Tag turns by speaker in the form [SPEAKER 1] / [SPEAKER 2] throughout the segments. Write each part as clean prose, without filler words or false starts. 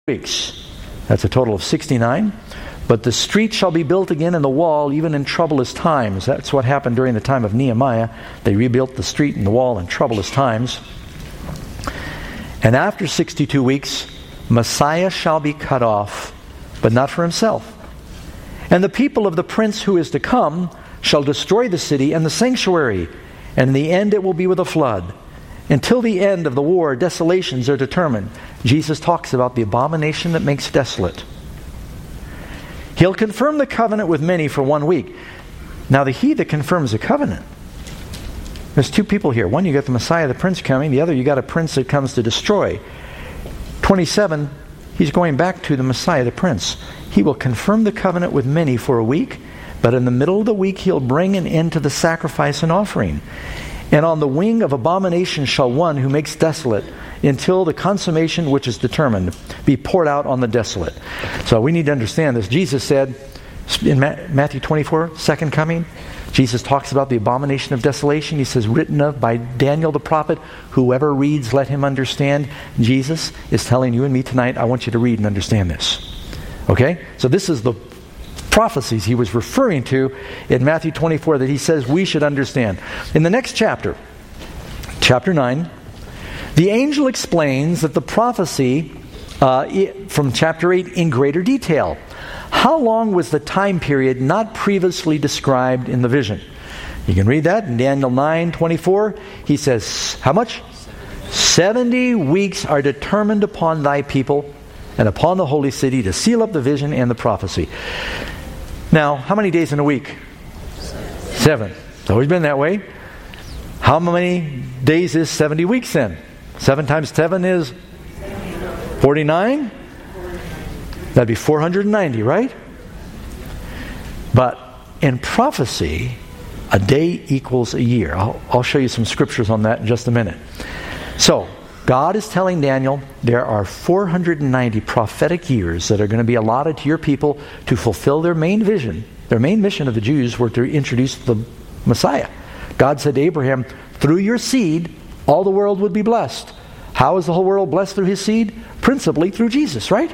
[SPEAKER 1] weeks. That's a total of 69. But the street shall be built again and the wall, even in troublous times. That's what happened during the time of Nehemiah. They rebuilt the street and the wall in troublous times. And after 62 weeks, Messiah shall be cut off, but not for himself. And the people of the prince who is to come shall destroy the city and the sanctuary, and in the end it will be with a flood. Until the end of the war, desolations are determined. Jesus talks about the abomination that makes desolate. He'll confirm the covenant with many for 1 week. Now he that confirms the covenant, there's two people here. One, you got the Messiah, the prince coming. The other, you got a prince that comes to destroy. 27, he's going back to the Messiah, the prince. He will confirm the covenant with many for a week, but in the middle of the week he'll bring an end to the sacrifice and offering. And on the wing of abomination shall one who makes desolate, until the consummation which is determined be poured out on the desolate. So we need to understand this. Jesus said in Matthew 24, second coming, Jesus talks about the abomination of desolation. He says, written of by Daniel the prophet, whoever reads, let him understand. Jesus is telling you and me tonight, I want you to read and understand this. Okay? So this is the prophecies he was referring to in Matthew 24 that he says we should understand. In the next chapter, chapter 9, the angel explains that the prophecy from chapter 8 in greater detail. How long was the time period not previously described in the vision? You can read that in Daniel 9:24. He says, how much? 70 weeks are determined upon thy people and upon the holy city to seal up the vision and the prophecy. Now, how many days in a week? 7. It's always been that way. How many days is 70 weeks then? 7 times 7 is 49? That'd be 490, right? But in prophecy, a day equals a year. I'll show you some scriptures on that in just a minute. So, God is telling Daniel there are 490 prophetic years that are going to be allotted to your people to fulfill their main vision. Their main mission of the Jews were to introduce the Messiah. God said to Abraham, through your seed, all the world would be blessed. How is the whole world blessed through his seed? Principally through Jesus, right?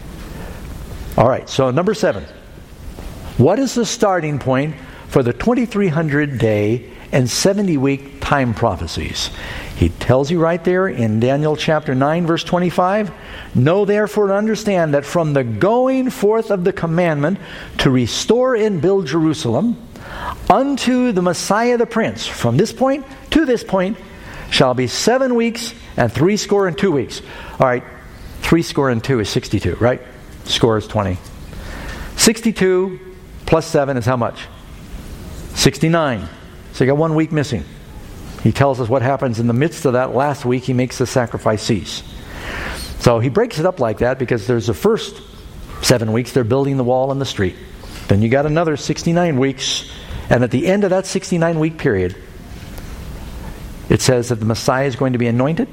[SPEAKER 1] All right, so number 7. What is the starting point for the 2300 day and 70 week time prophecies? He tells you right there in Daniel chapter 9 verse 25, know therefore and understand that from the going forth of the commandment to restore and build Jerusalem unto the Messiah the Prince, from this point to this point, shall be 7 weeks and 62 weeks. All right, 62 is 62, right? Score is 20. 62 plus 7 is how much? 69. So you got 1 week missing. He tells us what happens in the midst of that last week. He makes the sacrifice cease. So he breaks it up like that because there's the first 7 weeks they're building the wall and the street. Then you got another 69 weeks. And at the end of that 69 week period, it says that the Messiah is going to be anointed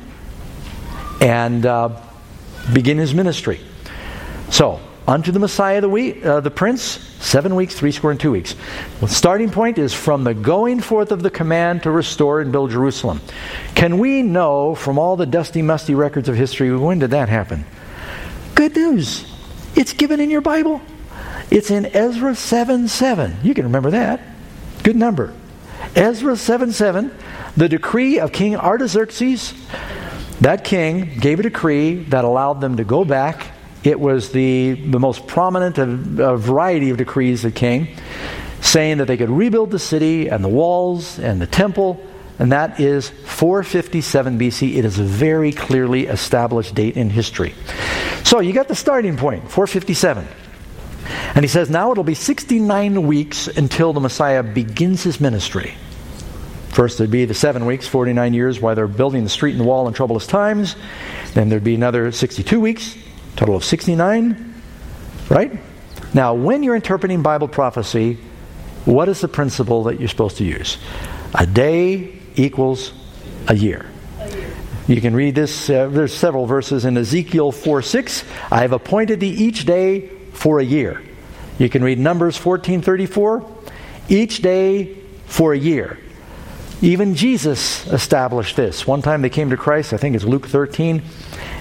[SPEAKER 1] and begin his ministry. So, unto the Messiah the Prince, 7 weeks, 62 weeks. The starting point is from the going forth of the command to restore and build Jerusalem. Can we know from all the dusty, musty records of history, when did that happen? Good news. It's given in your Bible. It's in Ezra 7:7. You can remember that. Good number. Ezra 7:7, the decree of King Artaxerxes. That king gave a decree that allowed them to go back. It was the most prominent of a variety of decrees that came, saying that they could rebuild the city and the walls and the temple, and that is 457 BC. It is a very clearly established date in history. So you got the starting point, 457. And he says, now it'll be 69 weeks until the Messiah begins his ministry. First there'd be the 7 weeks, 49 years, while they're building the street and the wall in troublous times. Then there'd be another 62 weeks. Total of 69, right? Now, when you're interpreting Bible prophecy, what is the principle that you're supposed to use? A day equals a year. You can read this. There's several verses in Ezekiel 4:6. I have appointed thee each day for a year. You can read Numbers 14:34. Each day for a year. Even Jesus established this. One time they came to Christ, I think it's Luke 13,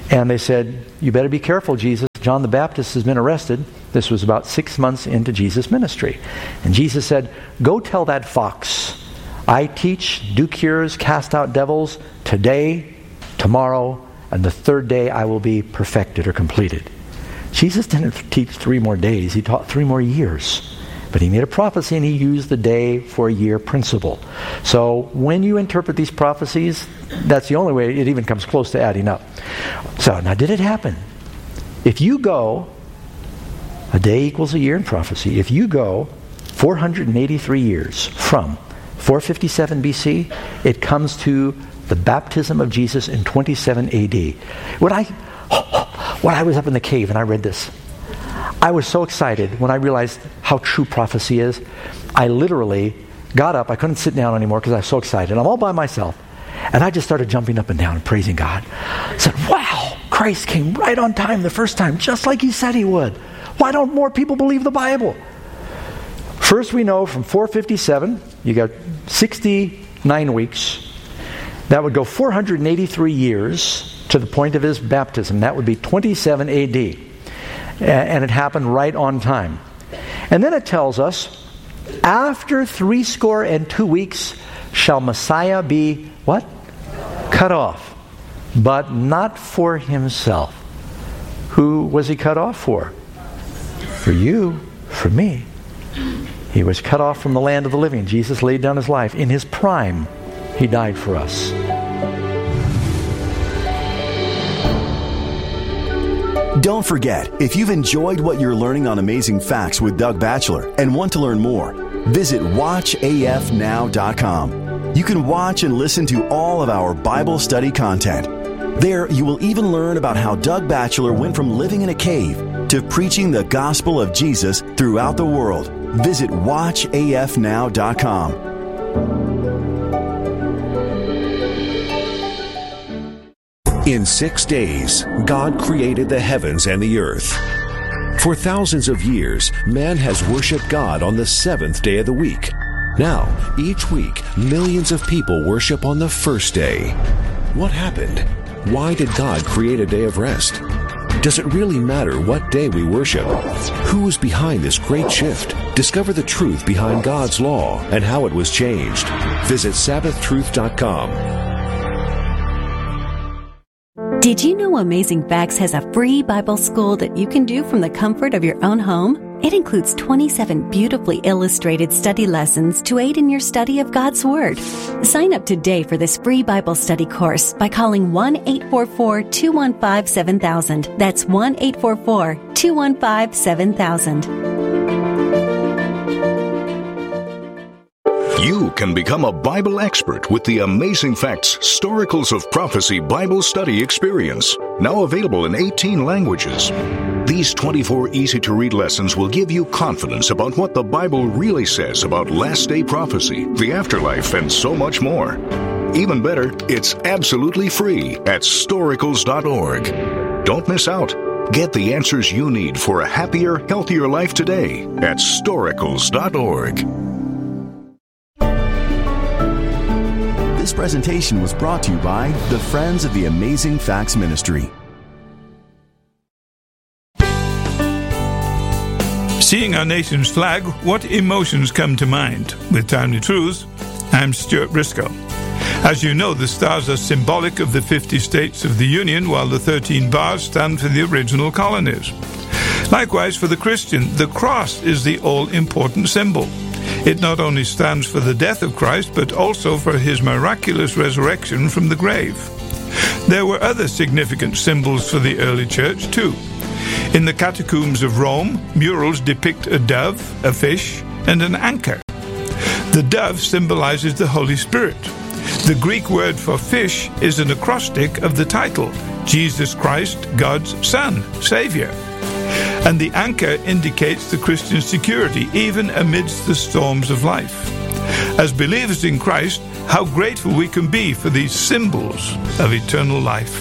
[SPEAKER 1] And they said, you better be careful, Jesus. John the Baptist has been arrested. This was about 6 months into Jesus' ministry. And Jesus said, go tell that fox, I teach, do cures, cast out devils today, tomorrow, and the third day I will be perfected or completed. Jesus didn't teach 3 more days. He taught 3 more years. But he made a prophecy and he used the day for a year principle. So when you interpret these prophecies, that's the only way it even comes close to adding up. So now did it happen? If you go, a day equals a year in prophecy. If you go 483 years from 457 BC, it comes to the baptism of Jesus in 27 AD. When I was up in the cave and I read this, I was so excited when I realized how true prophecy is. I literally got up. I couldn't sit down anymore because I was so excited. I'm all by myself. And I just started jumping up and down and praising God. I said, wow, Christ came right on time the first time, just like he said he would. Why don't more people believe the Bible? First, we know from 457, you got 69 weeks. That would go 483 years to the point of his baptism. That would be 27 AD. And it happened right on time. And then it tells us, after 62 weeks shall Messiah be, what? Cut off. But not for himself. Who was he cut off for? For you, for me. He was cut off from the land of the living. Jesus laid down his life. In his prime, he died for us.
[SPEAKER 2] Don't forget, if you've enjoyed what you're learning on Amazing Facts with Doug Batchelor and want to learn more, visit watchafnow.com. You can watch and listen to all of our Bible study content. There, you will even learn about how Doug Batchelor went from living in a cave to preaching the gospel of Jesus throughout the world. Visit watchafnow.com.
[SPEAKER 3] In 6 days, God created the heavens and the earth. For thousands of years, man has worshiped God on the 7th day of the week. Now, each week, millions of people worship on the first day. What happened? Why did God create a day of rest? Does it really matter what day we worship? Who is behind this great shift? Discover the truth behind God's law and how it was changed. Visit SabbathTruth.com.
[SPEAKER 4] Did you know Amazing Facts has a free Bible school that you can do from the comfort of your own home? It includes 27 beautifully illustrated study lessons to aid in your study of God's Word. Sign up today for this free Bible study course by calling 1-844-215-7000. That's 1-844-215-7000.
[SPEAKER 5] You can become a Bible expert with the Amazing Facts Storicals of Prophecy Bible Study Experience, now available in 18 languages. These 24 easy-to-read lessons will give you confidence about what the Bible really says about last-day prophecy, the afterlife, and so much more. Even better, it's absolutely free at storicals.org. Don't miss out. Get the answers you need for a happier, healthier life today at storicals.org.
[SPEAKER 2] This presentation was brought to you by the Friends of the Amazing Facts Ministry.
[SPEAKER 6] Seeing our nation's flag, what emotions come to mind? With Timely Truth, I'm Stuart Briscoe. As you know, the stars are symbolic of the 50 states of the Union, while the 13 bars stand for the original colonies. Likewise, for the Christian, the cross is the all-important symbol. It not only stands for the death of Christ, but also for his miraculous resurrection from the grave. There were other significant symbols for the early church, too. In the catacombs of Rome, murals depict a dove, a fish, and an anchor. The dove symbolizes the Holy Spirit. The Greek word for fish is an acrostic of the title, Jesus Christ, God's Son, Savior. And the anchor indicates the Christian security, even amidst the storms of life. As believers in Christ, how grateful we can be for these symbols of eternal life.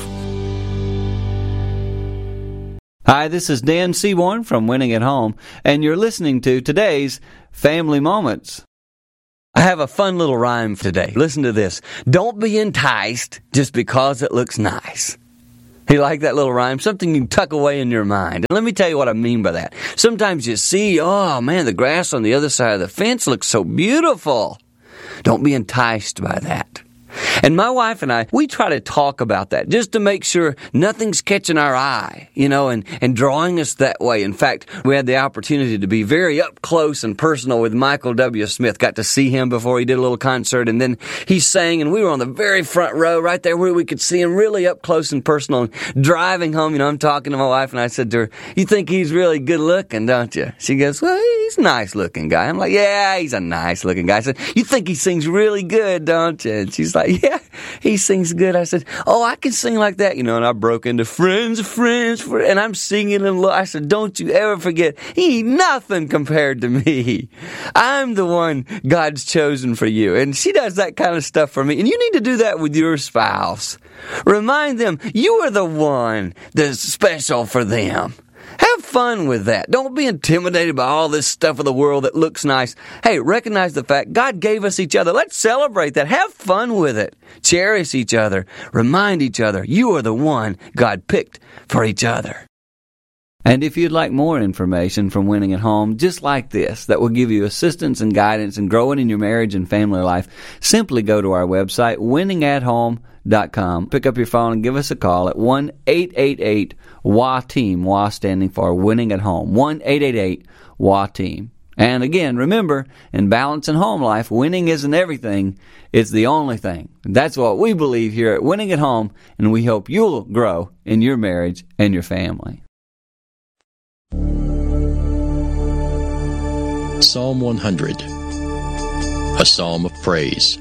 [SPEAKER 7] Hi, this is Dan Seaborn from Winning at Home, and you're listening to today's Family Moments.
[SPEAKER 8] I have a fun little rhyme for today. Listen to this. Don't be enticed just because it looks nice. You like that little rhyme? Something you can tuck away in your mind. And let me tell you what I mean by that. Sometimes you see, oh man, the grass on the other side of the fence looks so beautiful. Don't be enticed by that. And my wife and I, we try to talk about that just to make sure nothing's catching our eye, and drawing us that way. In fact, we had the opportunity to be very up close and personal with Michael W. Smith. Got to see him before he did a little concert, and then he sang, and we were on the very front row right there where we could see him really up close and personal. And driving home, I'm talking to my wife, and I said to her, "You think he's really good looking, don't you?" She goes, "Well, he's a nice looking guy." I'm like, "Yeah, he's a nice looking guy." I said, "You think he sings really good, don't you?" And she's like, "Yeah, he sings good." I said, "Oh, I can sing like that." And I broke into friends, and I'm singing and I said, "Don't you ever forget, he ain't nothing compared to me. I'm the one God's chosen for you." And she does that kind of stuff for me. And you need to do that with your spouse. Remind them you are the one that's special for them. Have fun with that. Don't be intimidated by all this stuff of the world that looks nice. Hey, recognize the fact God gave us each other. Let's celebrate that. Have fun with it. Cherish each other. Remind each other you are the one God picked for each other.
[SPEAKER 7] And if you'd like more information from Winning at Home, just like this, that will give you assistance and guidance in growing in your marriage and family life, simply go to our website, winningathome.com. Pick up your phone and give us a call at 1-888-WA-TEAM, WA standing for Winning at Home, 1-888-WA-TEAM. And again, remember, in balance and home life, winning isn't everything, it's the only thing. That's what we believe here at Winning at Home, and we hope you'll grow in your marriage and your family.
[SPEAKER 9] Psalm 100, a psalm of praise.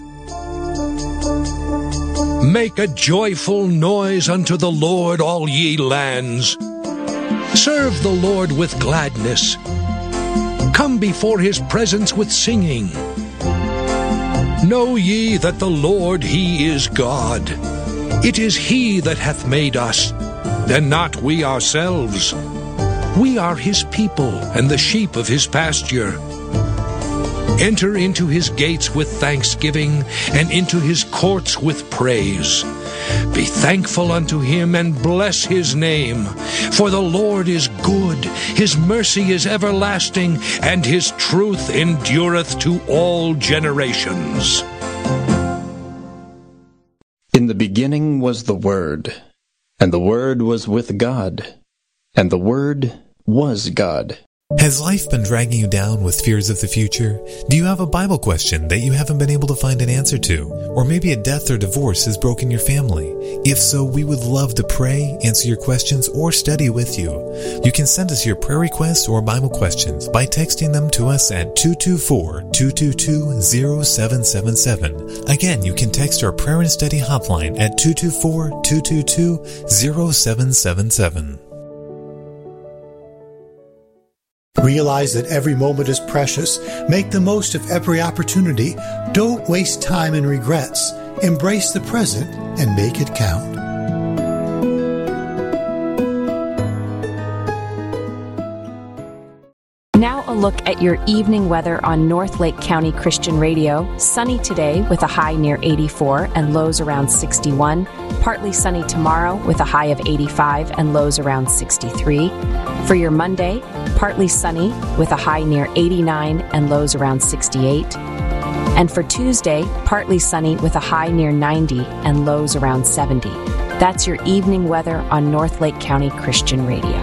[SPEAKER 10] Make a joyful noise unto the Lord, all ye lands. Serve the Lord with gladness. Come before his presence with singing. Know ye that the Lord, he is God. It is he that hath made us, and not we ourselves. We are his people, and the sheep of his pasture. Enter into his gates with thanksgiving, and into his courts with praise. Be thankful unto him, and bless his name. For the Lord is good, his mercy is everlasting, and his truth endureth to all generations.
[SPEAKER 9] In the beginning was the Word, and the Word was with God, and the Word was God.
[SPEAKER 11] Has life been dragging you down with fears of the future? Do you have a Bible question that you haven't been able to find an answer to? Or maybe a death or divorce has broken your family? If so, we would love to pray, answer your questions, or study with you. You can send us your prayer requests or Bible questions by texting them to us at 224-222-0777. Again, you can text our prayer and study hotline at 224-222-0777.
[SPEAKER 12] Realize that every moment is precious. Make the most of every opportunity. Don't waste time in regrets. Embrace the present and make it count.
[SPEAKER 13] Now a look at your evening weather on North Lake County Christian Radio. Sunny today with a high near 84 and lows around 61. Partly sunny tomorrow with a high of 85 and lows around 63. For your Monday, partly sunny with a high near 89 and lows around 68. And for Tuesday, partly sunny with a high near 90 and lows around 70. That's your evening weather on North Lake County Christian Radio.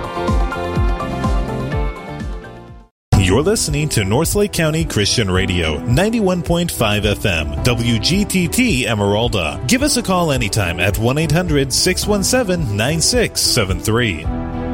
[SPEAKER 11] You're listening to North Lake County Christian Radio, 91.5 FM, WGTT Emeralda. Give us a call anytime at 1-800-617-9673.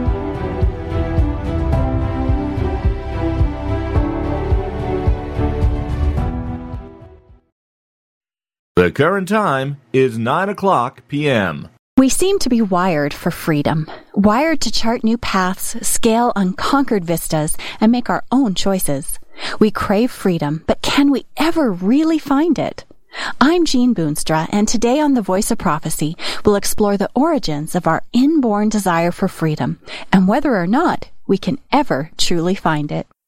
[SPEAKER 14] The current time is 9:00 p.m.
[SPEAKER 15] We seem to be wired for freedom, wired to chart new paths, scale unconquered vistas, and make our own choices. We crave freedom, but can we ever really find it? I'm Jean Boonstra, and today on The Voice of Prophecy, we'll explore the origins of our inborn desire for freedom and whether or not we can ever truly find it.